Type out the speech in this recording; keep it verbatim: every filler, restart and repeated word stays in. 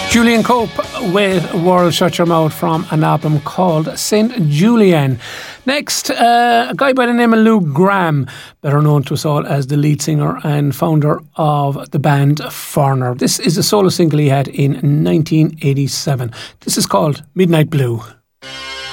Julian Cope with World Shut Your Mouth from an album called Saint Julian. Next, uh, a guy by the name of Luke Graham, better known to us all as the lead singer and founder of the band Foreigner. This is a solo single he had in nineteen eighty-seven. This is called Midnight Blue.